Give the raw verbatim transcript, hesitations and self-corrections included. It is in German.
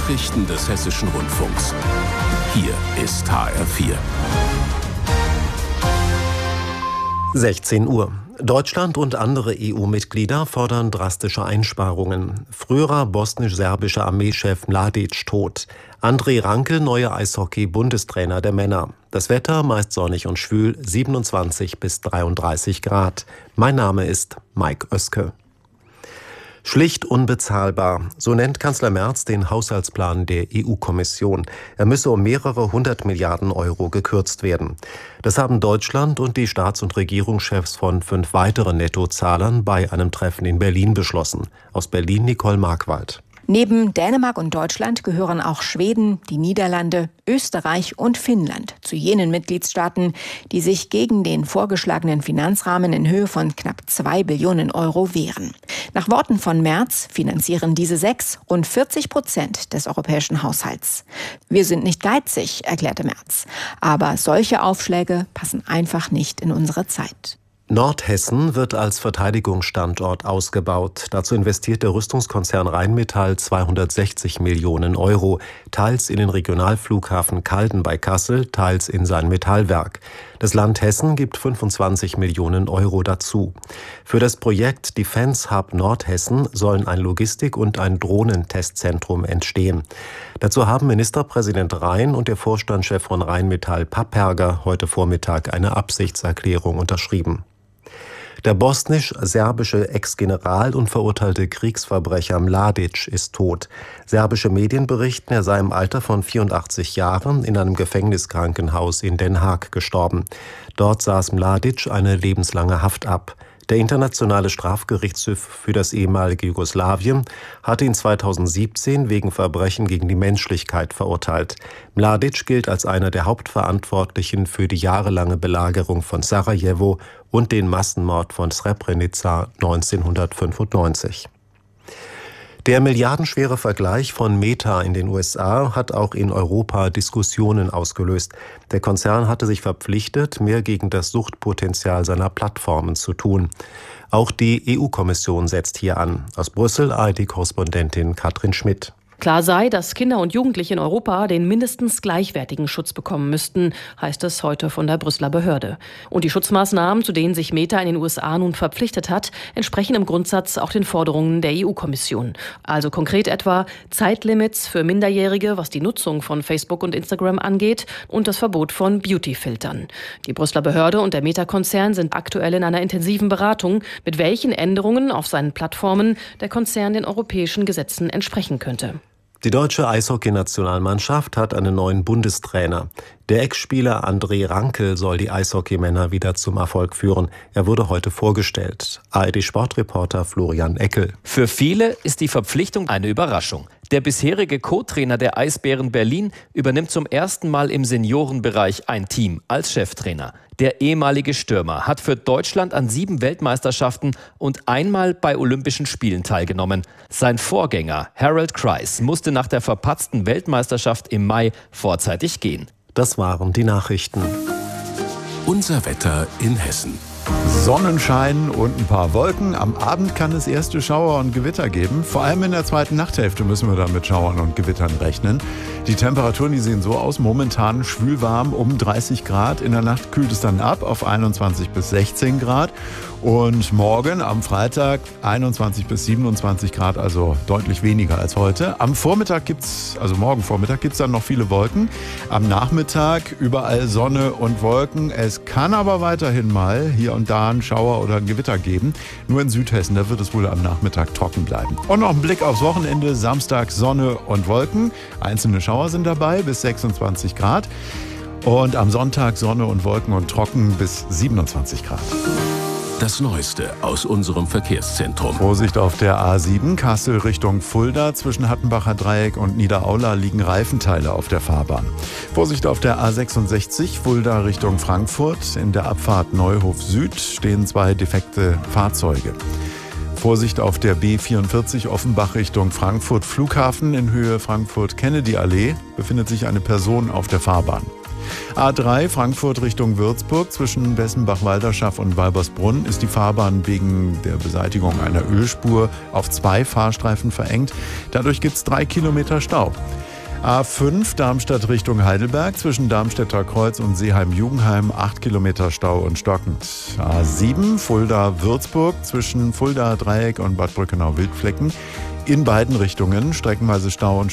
Nachrichten des Hessischen Rundfunks. Hier ist H R vier. sechzehn Uhr. Deutschland und andere E U-Mitglieder fordern drastische Einsparungen. Früherer bosnisch-serbischer Armeechef Mladic tot. André Rankel, neuer Eishockey-Bundestrainer der Männer. Das Wetter meist sonnig und schwül, siebenundzwanzig bis dreiunddreißig Grad. Mein Name ist Mike Oeske. Schlicht unbezahlbar, so nennt Kanzler Merz den Haushaltsplan der E U-Kommission. Er müsse um mehrere hundert Milliarden Euro gekürzt werden. Das haben Deutschland und die Staats- und Regierungschefs von fünf weiteren Nettozahlern bei einem Treffen in Berlin beschlossen. Aus Berlin Nicole Markwald. Neben Dänemark und Deutschland gehören auch Schweden, die Niederlande, Österreich und Finnland zu jenen Mitgliedstaaten, die sich gegen den vorgeschlagenen Finanzrahmen in Höhe von knapp zwei Billionen Euro wehren. Nach Worten von Merz finanzieren diese sechs rund vierzig Prozent des europäischen Haushalts. Wir sind nicht geizig, erklärte Merz. Aber solche Aufschläge passen einfach nicht in unsere Zeit. Nordhessen wird als Verteidigungsstandort ausgebaut. Dazu investiert der Rüstungskonzern Rheinmetall zweihundertsechzig Millionen Euro, teils in den Regionalflughafen Calden bei Kassel, teils in sein Metallwerk. Das Land Hessen gibt fünfundzwanzig Millionen Euro dazu. Für das Projekt Defense Hub Nordhessen sollen ein Logistik- und ein Drohnentestzentrum entstehen. Dazu haben Ministerpräsident Rhein und der Vorstandschef von Rheinmetall Papperger heute Vormittag eine Absichtserklärung unterschrieben. Der bosnisch-serbische Ex-General und verurteilte Kriegsverbrecher Mladic ist tot. Serbische Medien berichten, er sei im Alter von vierundachtzig Jahren in einem Gefängniskrankenhaus in Den Haag gestorben. Dort saß Mladic eine lebenslange Haft ab. Der Internationale Strafgerichtshof für das ehemalige Jugoslawien hatte ihn zweitausendsiebzehn wegen Verbrechen gegen die Menschlichkeit verurteilt. Mladic gilt als einer der Hauptverantwortlichen für die jahrelange Belagerung von Sarajevo und den Massenmord von Srebrenica neunzehnhundertfünfundneunzig. Der milliardenschwere Vergleich von Meta in den U S A hat auch in Europa Diskussionen ausgelöst. Der Konzern hatte sich verpflichtet, mehr gegen das Suchtpotenzial seiner Plattformen zu tun. Auch die E U-Kommission setzt hier an. Aus Brüssel A R D-Korrespondentin Katrin Schmidt. Klar sei, dass Kinder und Jugendliche in Europa den mindestens gleichwertigen Schutz bekommen müssten, heißt es heute von der Brüsseler Behörde. Und die Schutzmaßnahmen, zu denen sich Meta in den U S A nun verpflichtet hat, entsprechen im Grundsatz auch den Forderungen der E U-Kommission. Also konkret etwa Zeitlimits für Minderjährige, was die Nutzung von Facebook und Instagram angeht, und das Verbot von Beauty-Filtern. Die Brüsseler Behörde und der Meta-Konzern sind aktuell in einer intensiven Beratung, mit welchen Änderungen auf seinen Plattformen der Konzern den europäischen Gesetzen entsprechen könnte. Die deutsche Eishockey-Nationalmannschaft hat einen neuen Bundestrainer. Der Ex-Spieler André Rankel soll die Eishockeymänner wieder zum Erfolg führen. Er wurde heute vorgestellt. A R D-Sportreporter Florian Eckel. Für viele ist die Verpflichtung eine Überraschung. Der bisherige Co-Trainer der Eisbären Berlin übernimmt zum ersten Mal im Seniorenbereich ein Team als Cheftrainer. Der ehemalige Stürmer hat für Deutschland an sieben Weltmeisterschaften und einmal bei Olympischen Spielen teilgenommen. Sein Vorgänger Harold Kreis musste nach der verpatzten Weltmeisterschaft im Mai vorzeitig gehen. Das waren die Nachrichten. Unser Wetter in Hessen. Sonnenschein und ein paar Wolken. Am Abend kann es erste Schauer und Gewitter geben. Vor allem in der zweiten Nachthälfte müssen wir dann mit Schauern und Gewittern rechnen. Die Temperaturen, die sehen so aus. Momentan schwülwarm um dreißig Grad. In der Nacht kühlt es dann ab auf einundzwanzig bis sechzehn Grad. Und morgen am Freitag einundzwanzig bis siebenundzwanzig Grad, also deutlich weniger als heute. Am Vormittag gibt's, also morgen Vormittag gibt's dann noch viele Wolken. Am Nachmittag überall Sonne und Wolken. Es kann aber weiterhin mal hier und da einen Schauer oder ein Gewitter geben. Nur in Südhessen, da wird es wohl am Nachmittag trocken bleiben. Und noch ein Blick aufs Wochenende. Samstag Sonne und Wolken. Einzelne Schauer sind dabei bis sechsundzwanzig Grad. Und am Sonntag Sonne und Wolken und trocken bis siebenundzwanzig Grad. Das Neueste aus unserem Verkehrszentrum. Vorsicht auf der A sieben, Kassel Richtung Fulda. Zwischen Hattenbacher Dreieck und Niederaula liegen Reifenteile auf der Fahrbahn. Vorsicht auf der A sechsundsechzig, Fulda Richtung Frankfurt. In der Abfahrt Neuhof Süd stehen zwei defekte Fahrzeuge. Vorsicht auf der B vierundvierzig Offenbach Richtung Frankfurt Flughafen. In Höhe Frankfurt-Kennedy-Allee befindet sich eine Person auf der Fahrbahn. A drei Frankfurt Richtung Würzburg zwischen Bessenbach-Walderschaff und Walbersbrunn ist die Fahrbahn wegen der Beseitigung einer Ölspur auf zwei Fahrstreifen verengt. Dadurch gibt es drei Kilometer Stau. A fünf Darmstadt Richtung Heidelberg zwischen Darmstädter Kreuz und Seeheim-Jugendheim acht Kilometer Stau und stockend. A sieben Fulda-Würzburg zwischen Fulda Dreieck und Bad Brückenau-Wildflecken in beiden Richtungen streckenweise Stau und